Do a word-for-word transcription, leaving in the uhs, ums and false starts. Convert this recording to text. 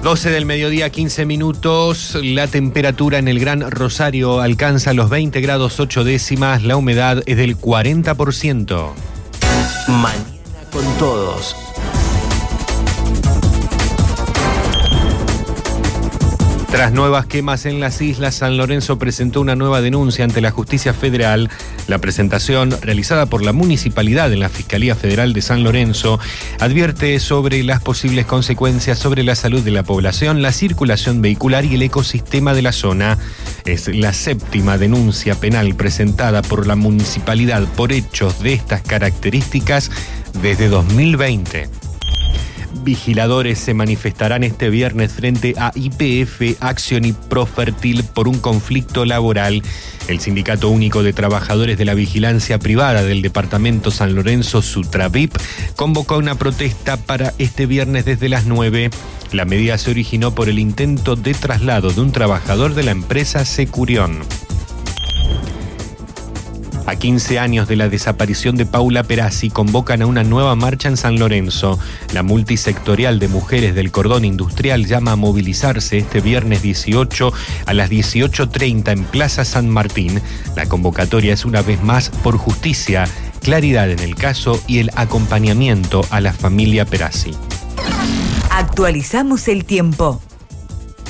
doce del mediodía, quince minutos. La temperatura en el Gran Rosario alcanza los veinte grados ocho décimas. La humedad es del cuarenta por ciento. Mañana con todos. Tras nuevas quemas en las islas, San Lorenzo presentó una nueva denuncia ante la Justicia Federal. La presentación, realizada por la Municipalidad en la Fiscalía Federal de San Lorenzo, advierte sobre las posibles consecuencias sobre la salud de la población, la circulación vehicular y el ecosistema de la zona. Es la séptima denuncia penal presentada por la Municipalidad por hechos de estas características desde dos mil veinte. Vigiladores se manifestarán este viernes frente a Y P F, Acción y Profertil por un conflicto laboral. El Sindicato Único de Trabajadores de la Vigilancia Privada del Departamento San Lorenzo, Sutravip, convocó una protesta para este viernes desde las nueve. La medida se originó por el intento de traslado de un trabajador de la empresa Securión. A quince años de la desaparición de Paula Perazzi, convocan a una nueva marcha en San Lorenzo. La multisectorial de mujeres del cordón industrial llama a movilizarse este viernes dieciocho a las dieciocho treinta en Plaza San Martín. La convocatoria es una vez más por justicia, claridad en el caso y el acompañamiento a la familia Perazzi. Actualizamos el tiempo.